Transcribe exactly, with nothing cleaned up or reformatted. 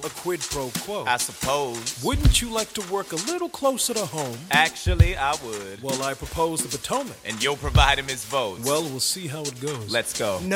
a quid pro quo. I suppose. Wouldn't you like to work a little closer to home? Actually, I would. Well, I propose the Potomac. And you'll provide him his votes. Well, we'll see how it goes. Let's go. No.